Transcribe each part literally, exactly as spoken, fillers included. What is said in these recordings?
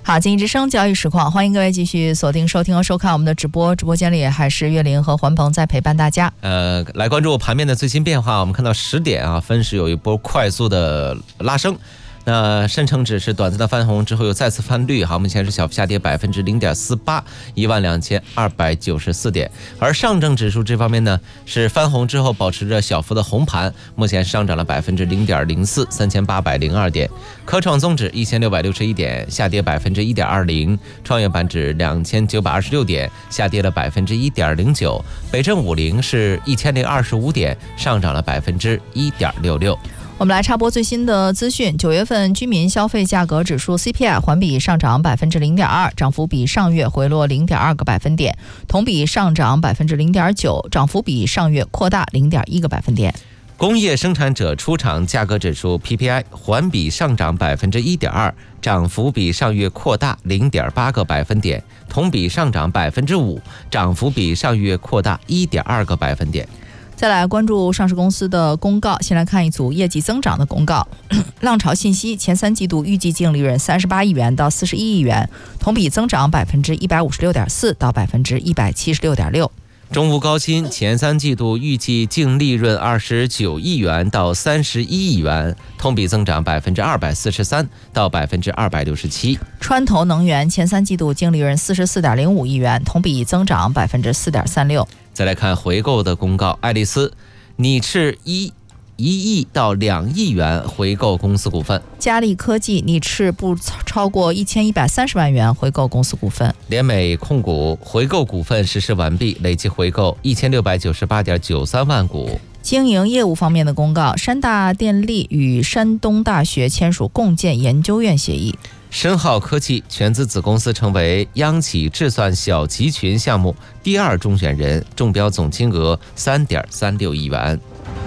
好，经济之声交易实况，欢迎各位继续锁定收听和收看我们的直播，直播间里还是岳林和环鹏在陪伴大家。 呃，来关注盘面的最新变化。我们看到十点啊，分时有一波快速的拉升。那深成指是短暂的翻红之后又再次翻绿，好，目前是小幅下跌百分之零点四八，一万两千二百九十四点。而上证指数这方面呢，是翻红之后保持着小幅的红盘，目前上涨了百分之零点零四，三千八百零二点。科创综指一千六百六十一点，下跌百分之一点二零。创业板指两千九百二十六点，下跌了百分之一点零九。北证五零是一千零二十五点，上涨了百分之一点六六。 我们来插播最新的资讯。九月份居民消费价格指数 C P I 环比上涨百分之零点二，涨幅比上月回落零点二个百分点，同比上涨百分之零点九，涨幅比上月扩大零点一个百分点。 工业生产者出厂价格指数 P P I 环比上涨百分之一点二，涨幅比上月扩大零点八个百分点，同比上涨百分之五，涨幅比上月扩大一点二个百分点。 再来关注上市公司的公告，先来看一组业绩增长的公告。浪潮信息前三季度预计净利润三十八亿元到四十一亿元，同比增长百分之一百五十六点四到百分之一百七十六点六。 中物高新前三季度预计净利润二十九亿元到三十一亿元，同比增长百分之二百四十三到百分之二百六十七。 川投能源前三季度净利润四十四点零五亿元，同比增长百分之四点三六。 再来看回购的公告，爱丽丝拟斥一一亿到两亿元回购公司股份， 嘉利科技拟斥不超过一千一百三十万元回购公司股份， 联美控股回购股份实施完毕，累计回购一千六百九十八点九三万股。 经营业务方面的公告，山大电力与山东大学签署共建研究院协议。 深浩科技全资子公司成为央企智算小集群项目第二中选人，中标总金额三点三六亿元。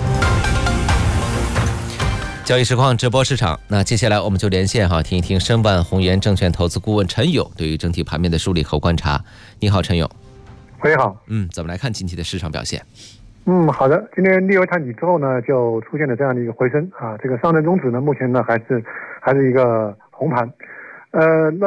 交易实况直播市场，那接下来我们就连线哈，听一听申万宏源证券投资顾问陈勇对于整体盘面的梳理和观察。你好，陈勇。 喂，好。 嗯，怎么来看近期的市场表现？ 嗯，好的。今天利微探底之后呢，就出现了这样的一个回升啊。这个上证综指呢，目前呢还是还是一个红盘。呃，那